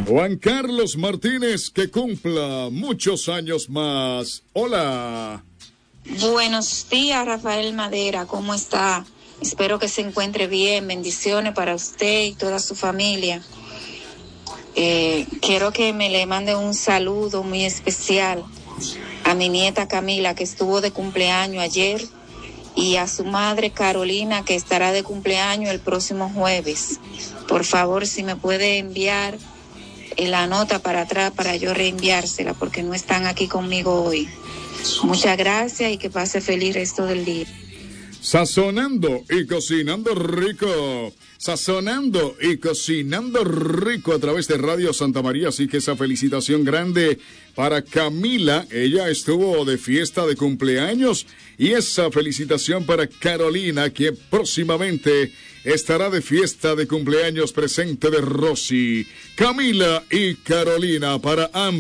Juan Carlos Martínez, que cumpla muchos años más. Hola. Buenos días, Rafael Madera, ¿cómo está? Espero que se encuentre bien. Bendiciones para usted y toda su familia. Quiero que me le mande un saludo muy especial a mi nieta Camila, que estuvo de cumpleaños ayer, y a su madre Carolina, que estará de cumpleaños el próximo jueves. Por favor, si me puede enviar la nota para atrás para yo reenviársela, porque no están aquí conmigo hoy. Muchas gracias y que pase feliz resto del día. Sazonando y cocinando rico. Sazonando y cocinando rico a través de Radio Santa María. Así que esa felicitación grande para Camila. Ella estuvo de fiesta de cumpleaños. Y esa felicitación para Carolina, que próximamente estará de fiesta de cumpleaños presente de Rosy. Camila y Carolina para ambos.